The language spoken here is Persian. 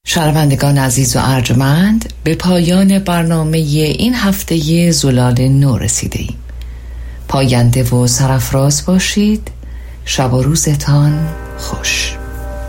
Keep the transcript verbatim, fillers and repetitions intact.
شنوندگان عزیز و ارجمند، به پایان برنامه این هفته زلال نو رسیده ایم. پاینده و سرافراز باشید. شب و روزتان خوش.